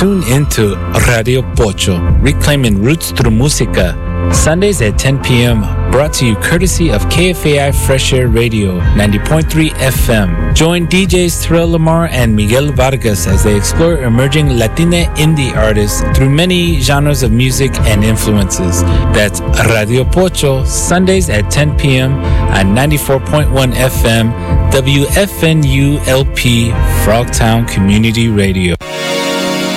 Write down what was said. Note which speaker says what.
Speaker 1: Tune into Radio Pocho, reclaiming roots through música. Sundays at 10 p.m. Brought to you courtesy of KFAI Fresh Air Radio, 90.3 FM. Join DJs Terrell Lamar and Miguel Vargas as they explore emerging Latina indie artists through many genres of music and influences. That's Radio Pocho, Sundays at 10 p.m. on 94.1 FM, WFNULP, Frogtown Community Radio.